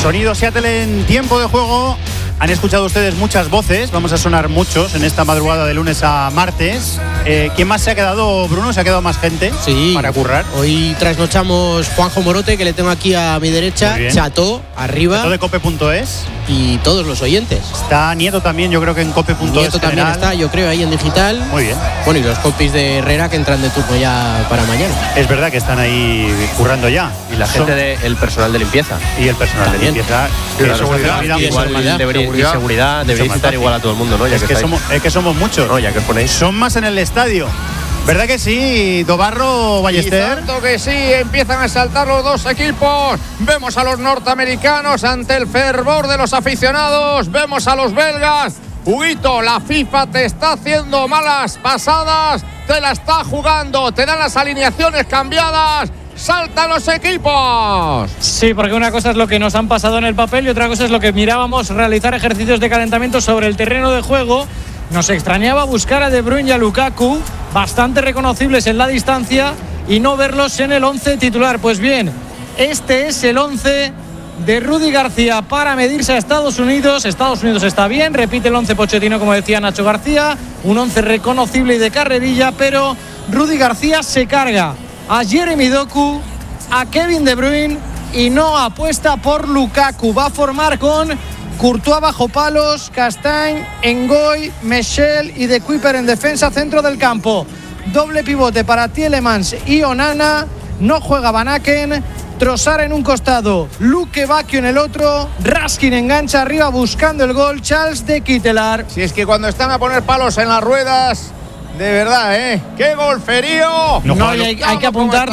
Sonido Seattle en tiempo de juego. Han escuchado ustedes muchas voces, vamos a sonar muchos en esta madrugada de lunes a martes. ¿Quién más se ha quedado, Bruno? ¿Se ha quedado más gente para currar? Hoy trasnochamos Juanjo Morote, que le tengo aquí a mi derecha, Chato, arriba. Chato de Cope.es. Y todos los oyentes. Está Nieto también, yo creo que en Cope.es. Nieto también está, yo creo, ahí en digital. Muy bien. Bueno, y los compis de Herrera que entran de turno ya para mañana. Es verdad que están ahí currando ya. Y la gente del personal de limpieza. Y el personal también. de limpieza. Seguridad, deberéis estar igual a todo el mundo, ¿no? Ya es que somos muchos. No, ya que os ponéis. Son más en el estadio. ¿Verdad que sí, Dobarro, Ballester? Tanto que sí, empiezan a saltar los dos equipos. Vemos a los norteamericanos ante el fervor de los aficionados. Vemos a los belgas. Huguito, la FIFA te está haciendo malas pasadas. Te la está jugando. Te dan las alineaciones cambiadas. ¡Saltan los equipos! Sí, porque una cosa es lo que nos han pasado en el papel y otra cosa es lo que mirábamos realizar ejercicios de calentamiento sobre el terreno de juego. Nos extrañaba buscar a De Bruyne y a Lukaku, bastante reconocibles en la distancia, y no verlos en el 11 titular. Pues bien, este es el 11 de Rudy García para medirse a Estados Unidos. Estados Unidos está bien, repite el 11 Pochettino, como decía Nacho García, un 11 reconocible y de carrerilla, pero Rudy García se carga a Jeremy Doku, a Kevin De Bruyne y no apuesta por Lukaku. Va a formar con Courtois bajo palos, Castagne, Ngoy, Michel y De Kuyper en defensa, centro del campo. Doble pivote para Tielemans y Onana. No juega Van Aken. Trossard en un costado, Luque Bacchio en el otro. Raskin engancha arriba buscando el gol. Charles de Kittelart. Si es que cuando están a poner palos en las ruedas, de verdad, ¡qué golferío! Hay que apuntar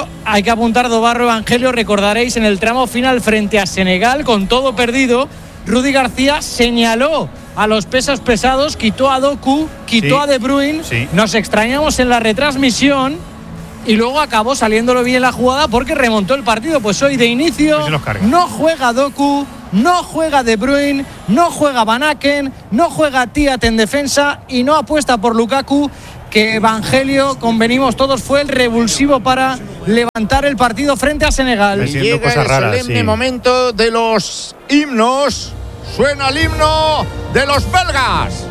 Dobarro, Evangelio. Recordaréis en el tramo final frente a Senegal, con todo perdido, Rudy García señaló a los pesos pesados, quitó a Doku, quitó a De Bruyne. Nos extrañamos en la retransmisión y luego acabó saliéndolo bien la jugada porque remontó el partido. Pues hoy de inicio no juega Doku, no juega De Bruyne, no juega Van Aken, no juega Tiat en defensa y no apuesta por Lukaku, que Evangelio, convenimos todos, fue el revulsivo para levantar el partido frente a Senegal. Llega el solemne momento de los himnos. Suena el himno de los belgas.